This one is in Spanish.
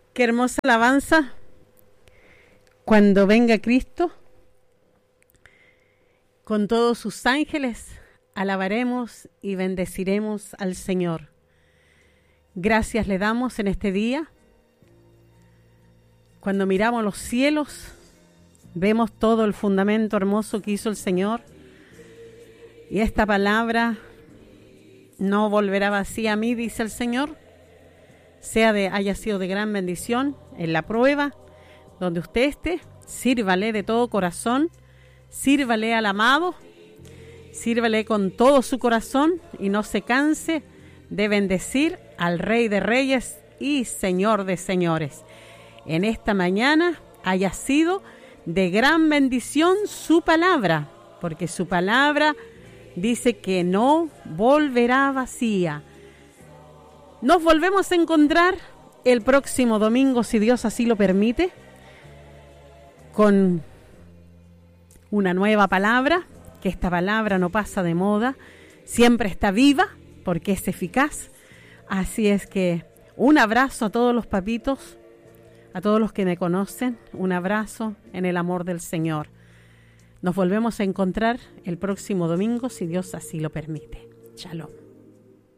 Qué hermosa alabanza. Cuando venga Cristo, con todos sus ángeles, alabaremos y bendeciremos al Señor. Gracias le damos en este día. Cuando miramos los cielos, vemos todo el fundamento hermoso que hizo el Señor. Y esta palabra no volverá vacía a mí, dice el Señor. Haya sido de gran bendición en la prueba, donde usted esté, sírvale de todo corazón, sírvale al amado, sírvale con todo su corazón y no se canse de bendecir al Rey de Reyes y Señor de Señores. En esta mañana haya sido de gran bendición su palabra, porque su palabra dice que no volverá vacía. Nos volvemos a encontrar el próximo domingo, si Dios así lo permite, con una nueva palabra, que esta palabra no pasa de moda, siempre está viva porque es eficaz. Así es que un abrazo a todos los papitos, a todos los que me conocen, un abrazo en el amor del Señor. Nos volvemos a encontrar el próximo domingo, si Dios así lo permite. Shalom.